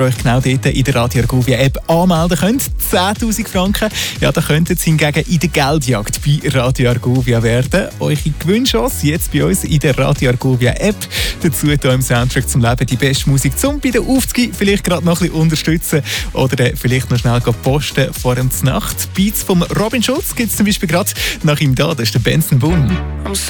euch genau dort in der Radio Argovia App anmelden könnt. 10'000 Franken. Ja, da könntet ihr hingegen in der Geldjagd bei Radio Argovia werden. Eure Gewinnchance jetzt bei uns in der Radio Argovia App. Dazu hier im Soundtrack zum Leben die beste Musik zum bei der Aufzüge vielleicht gerade noch ein bisschen unterstützen oder vielleicht noch schnell posten vor der Nacht. Beats von Robin Schulz gibt es zum Beispiel gerade nach ihm da. Das ist der Benson Boone.